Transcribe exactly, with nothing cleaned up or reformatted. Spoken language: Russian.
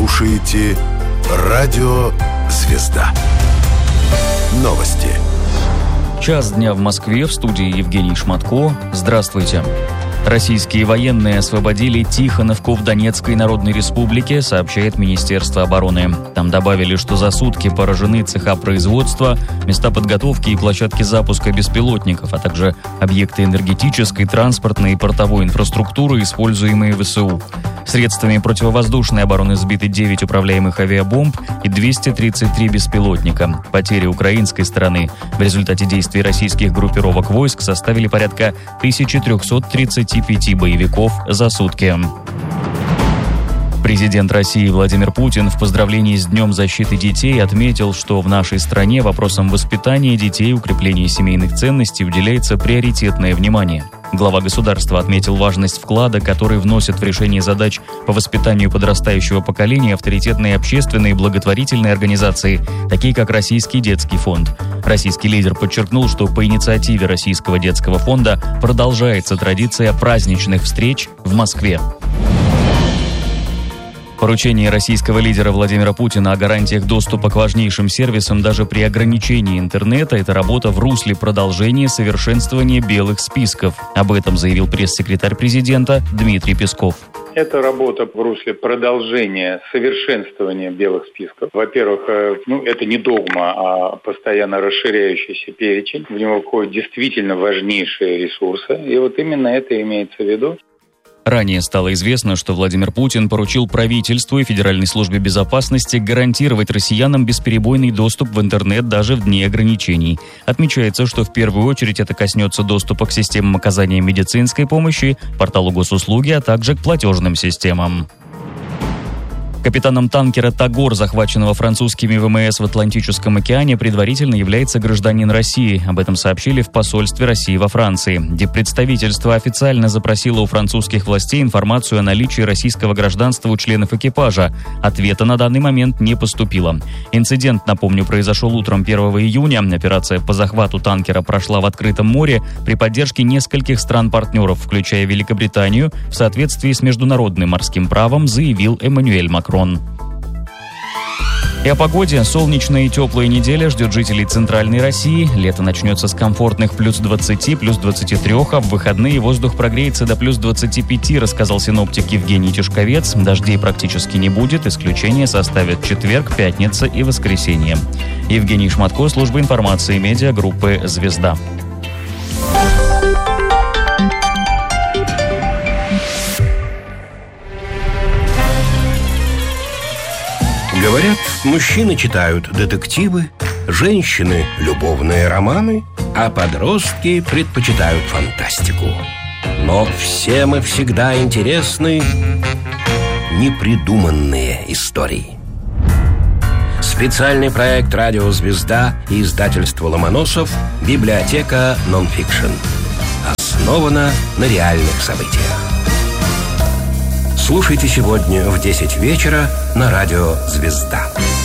слушаете Радио «Звезда». Новости. Час дня в Москве, в студии Евгений Шматко. Здравствуйте. Российские военные освободили Тихоновку в Донецкой Народной Республике, сообщает Министерство обороны. Там добавили, что за сутки поражены цеха производства, места подготовки и площадки запуска беспилотников, а также объекты энергетической, транспортной и портовой инфраструктуры, используемые ВСУ. Средствами противовоздушной обороны сбиты девять управляемых авиабомб и двести тридцать три беспилотника. Потери украинской стороны в результате действий российских группировок войск составили порядка тысяча триста тридцать пять боевиков за сутки. Президент России Владимир Путин в поздравлении с Днем защиты детей отметил, что в нашей стране вопросам воспитания детей и укрепления семейных ценностей уделяется приоритетное внимание. Глава государства отметил важность вклада, который вносят в решение задач по воспитанию подрастающего поколения авторитетные общественные и благотворительные организации, такие как Российский детский фонд. Российский лидер подчеркнул, что по инициативе Российского детского фонда продолжается традиция праздничных встреч в Москве. Поручение российского лидера Владимира Путина о гарантиях доступа к важнейшим сервисам даже при ограничении интернета – это работа в русле продолжения совершенствования белых списков. Об этом заявил пресс-секретарь президента Дмитрий Песков. Это работа в русле продолжения совершенствования белых списков. Во-первых, ну, это не догма, а постоянно расширяющийся перечень. В него входят действительно важнейшие ресурсы. И вот именно это имеется в виду. Ранее стало известно, что Владимир Путин поручил правительству и Федеральной службе безопасности гарантировать россиянам бесперебойный доступ в интернет даже в дни ограничений. Отмечается, что в первую очередь это коснется доступа к системам оказания медицинской помощи, порталу госуслуги, а также к платежным системам. Капитаном танкера «Тагор», захваченного французскими ВМС в Атлантическом океане, предварительно является гражданин России. Об этом сообщили в посольстве России во Франции. Диппредставительство официально запросило у французских властей информацию о наличии российского гражданства у членов экипажа. Ответа на данный момент не поступило. Инцидент, напомню, произошел утром первого июня. Операция по захвату танкера прошла в открытом море при поддержке нескольких стран-партнеров, включая Великобританию, в соответствии с международным морским правом, заявил Эммануэль Макрон. И о погоде. Солнечная и теплая неделя ждет жителей Центральной России. Лето начнется с комфортных плюс двадцати, плюс двадцати трёх, а в выходные воздух прогреется до плюс двадцати пяти, рассказал синоптик Евгений Тишковец. Дождей практически не будет, исключение составят четверг, пятница и воскресенье. Евгений Шматко, служба информации медиагруппы «Звезда». Говорят, мужчины читают детективы, женщины – любовные романы, а подростки предпочитают фантастику. Но всем и всегда интересны непридуманные истории. Специальный проект «Радио Звезда» и издательство «Ломоносов» «Библиотека нонфикшн». Основана на реальных событиях. Слушайте сегодня в десять вечера на радио «Звезда».